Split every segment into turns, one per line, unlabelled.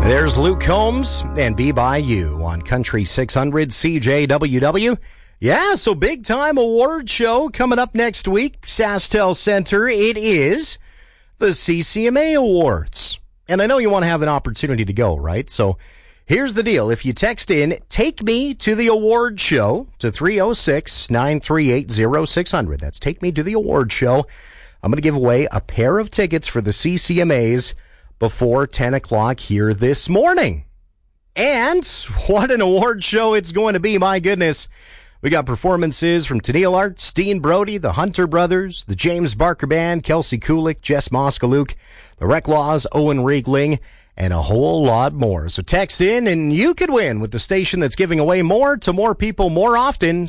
There's Luke Combs and Be By You on Country 600 CJWW. Yeah, so big time award show coming up next week. SaskTel Center. It is the CCMA Awards. And I know you want to have an opportunity to go, right? So here's the deal. If you text in, take me to the award show to 306-938-0600. That's take me to the award show. I'm going to give away a pair of tickets for the CCMAs before 10 o'clock here this morning. And what an award show it's going to be, my goodness. We got performances from Tennille Arts, Dean Brody, the Hunter Brothers, the James Barker Band, Kelsey Kulik, Jess Moskaluk, the Reclaws, Owen Riegling, and a whole lot more. So text in and you could win with the station that's giving away more to more people more often,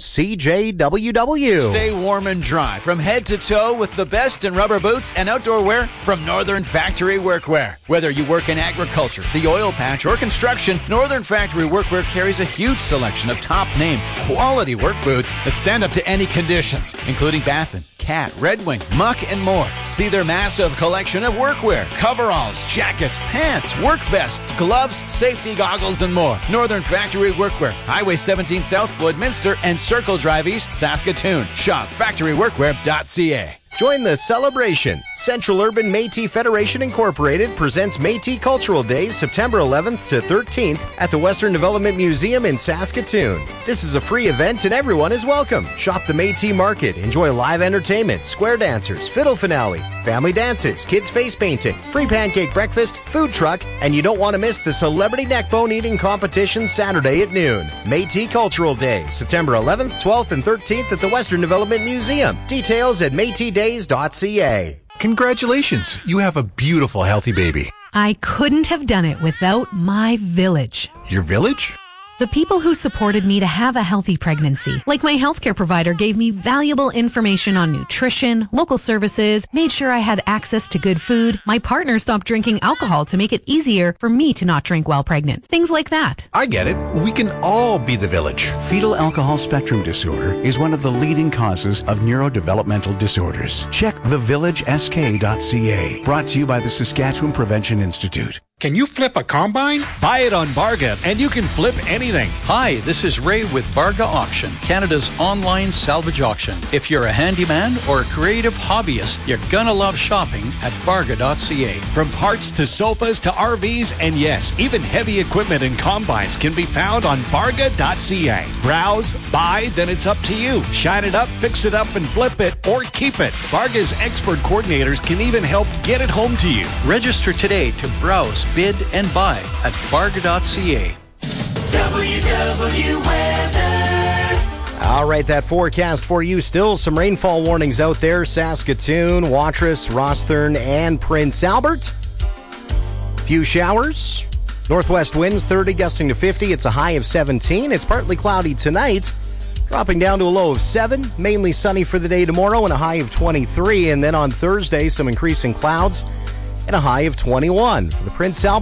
CJWW.
Stay warm and dry from head to toe with the best in rubber boots and outdoor wear from Northern Factory Workwear. Whether you work in agriculture, the oil patch, or construction, Northern Factory Workwear carries a huge selection of top-name, quality work boots that stand up to any conditions, including Baffin, Cat, Red Wing, Muck, and more. See their massive collection of workwear, coveralls, jackets, pants, work vests, gloves, safety goggles, and more. Northern Factory Workwear, Highway 17 South, Woodminster, and Circle Drive East, Saskatoon. Shop factoryworkwear.ca.
Join the celebration. Central Urban Métis Federation Incorporated presents Métis Cultural Days September 11th to 13th at the Western Development Museum in Saskatoon. This is a free event and everyone is welcome. Shop the Métis Market, enjoy live entertainment, square dancers, fiddle finale, family dances, kids face painting, free pancake breakfast, food truck, and you don't want to miss the celebrity neckbone eating competition Saturday at noon. Métis Cultural Days September 11th, 12th, and 13th at the Western Development Museum. Details at métisdays.ca.
Congratulations, you have a beautiful, healthy baby.
I couldn't have done it without my village.
Your village?
The people who supported me to have a healthy pregnancy. Like my healthcare provider gave me valuable information on nutrition, local services, made sure I had access to good food. My partner stopped drinking alcohol to make it easier for me to not drink while pregnant. Things like that.
I get it. We can all be the village.
Fetal alcohol spectrum disorder is one of the leading causes of neurodevelopmental disorders. Check thevillagesk.ca. Brought to you by the Saskatchewan Prevention Institute.
Can you flip a combine?
Buy it on Barga and you can flip anything.
Hi, this is Ray with Barga Auction, Canada's online salvage auction. If you're a handyman or a creative hobbyist, you're gonna love shopping at Barga.ca.
From parts to sofas to RVs and yes, even heavy equipment and combines can be found on Barga.ca. Browse, buy, then it's up to you. Shine it up, fix it up, and flip it or keep it. Barga's expert coordinators can even help get it home to you.
Register today to browse, bid, and buy at Barga.ca.
WW Weather. All right, that forecast for you. Still some rainfall warnings out there. Saskatoon, Watrous, Rosthern, and Prince Albert. Few showers. Northwest winds 30, gusting to 50. It's a high of 17. It's partly cloudy tonight, dropping down to a low of 7. Mainly sunny for the day tomorrow and a high of 23. And then on Thursday, some increasing clouds and a high of 21. For the Prince Albert